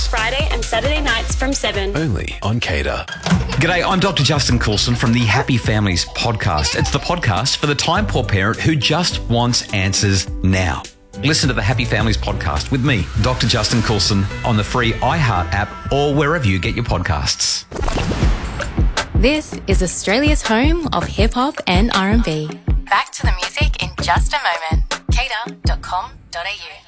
Friday and Saturday nights from 7. Only on Cater. G'day, I'm Dr. Justin Coulson from the Happy Families podcast. It's the podcast for the time-poor parent who just wants answers now. Listen to the Happy Families podcast with me, Dr. Justin Coulson, on the free iHeart app or wherever you get your podcasts. This is Australia's home of hip-hop and R&B. Back to the music in just a moment. Cater.com.au.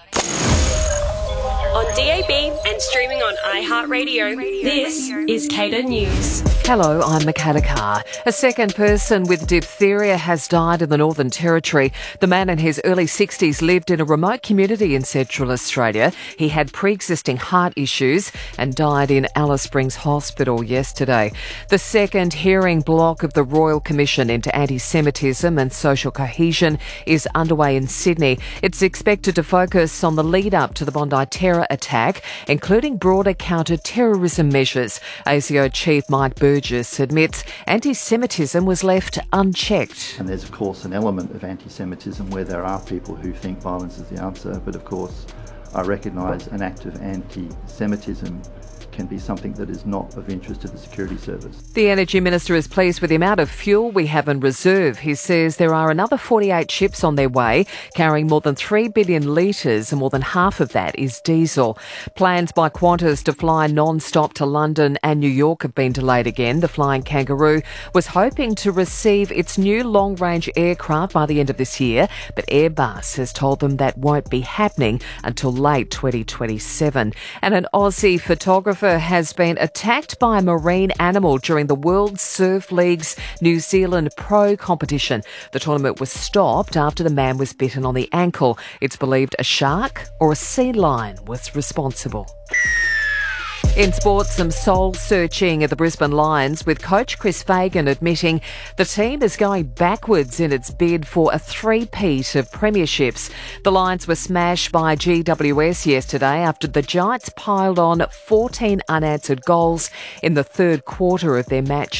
On DAB and streaming on iHeartRadio, this is Cater News. Hello, I'm Michaela Carr. A second person with diphtheria has died in the Northern Territory. The man in his early 60s lived in a remote community in Central Australia. He had pre-existing heart issues and died in Alice Springs Hospital yesterday. The second hearing block of the Royal Commission into Anti-Semitism and Social Cohesion is underway in Sydney. It's expected to focus on the lead-up to the Bondi terror attack, including broader counter-terrorism measures. ASIO Chief Mike Burgess admits anti-Semitism was left unchecked. And there's, of course, an element of anti-Semitism where there are people who think violence is the answer, but of course I recognise an act of anti-Semitism can be something that is not of interest to the security service. The Energy Minister is pleased with the amount of fuel we have in reserve. He says there are another 48 ships on their way, carrying more than 3 billion litres, and more than half of that is diesel. Plans by Qantas to fly non-stop to London and New York have been delayed again. The Flying Kangaroo was hoping to receive its new long-range aircraft by the end of this year, but Airbus has told them that won't be happening until late 2027. And an Aussie photographer has been attacked by a marine animal during the World Surf League's New Zealand Pro competition. The tournament was stopped after the man was bitten on the ankle. It's believed a shark or a sea lion was responsible. In sports, some soul-searching at the Brisbane Lions, with coach Chris Fagan admitting the team is going backwards in its bid for a three-peat of premierships. The Lions were smashed by GWS yesterday after the Giants piled on 14 unanswered goals in the third quarter of their match